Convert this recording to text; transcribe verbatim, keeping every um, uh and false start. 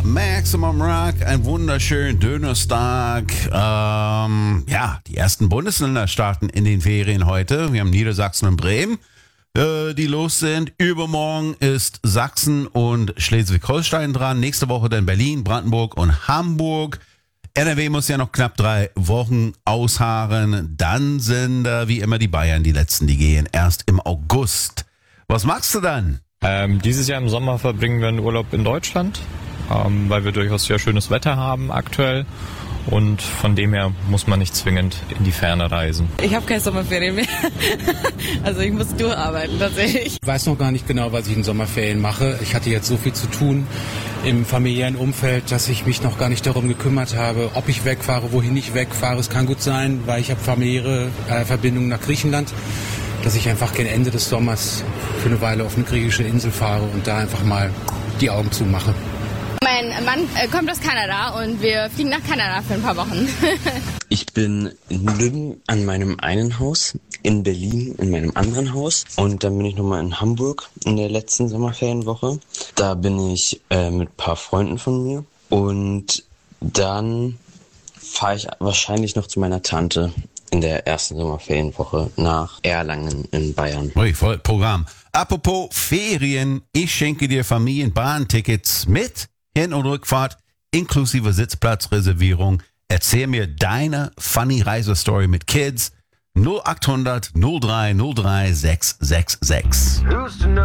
Maximum Rock, ein wunderschönen Donnerstag. Ähm, ja, die ersten Bundesländer starten in den Ferien heute. Wir haben Niedersachsen und Bremen, äh, die los sind. Übermorgen ist Sachsen und Schleswig-Holstein dran. Nächste Woche dann Berlin, Brandenburg und Hamburg. N R W muss ja noch knapp drei Wochen ausharren. Dann sind äh, wie immer die Bayern die letzten, die gehen erst im August. Was machst du dann? Ähm, dieses Jahr im Sommer verbringen wir einen Urlaub in Deutschland, ähm, weil wir durchaus sehr schönes Wetter haben aktuell. Und von dem her muss man nicht zwingend in die Ferne reisen. Ich habe keine Sommerferien mehr. Also ich muss durcharbeiten tatsächlich. Ich weiß noch gar nicht genau, was ich in Sommerferien mache. Ich hatte jetzt so viel zu tun im familiären Umfeld, dass ich mich noch gar nicht darum gekümmert habe, ob ich wegfahre, wohin ich wegfahre. Es kann gut sein, weil ich habe familiäre äh, Verbindungen nach Griechenland, dass ich einfach gegen Ende des Sommers für eine Weile auf eine griechische Insel fahre und da einfach mal die Augen zumache. Mein Mann äh, kommt aus Kanada und wir fliegen nach Kanada für ein paar Wochen. Ich bin in Lübben an meinem einen Haus, in Berlin in meinem anderen Haus und dann bin ich nochmal in Hamburg in der letzten Sommerferienwoche. Da bin ich äh, mit ein paar Freunden von mir und dann fahre ich wahrscheinlich noch zu meiner Tante in der ersten Sommerferienwoche nach Erlangen in Bayern. Ui, voll Programm. Apropos Ferien, ich schenke dir Familienbahntickets mit Hin- und Rückfahrt inklusive Sitzplatzreservierung. Erzähl mir deine funny Reisestory mit Kids. null acht hundert null drei null drei sechs sechs sechs.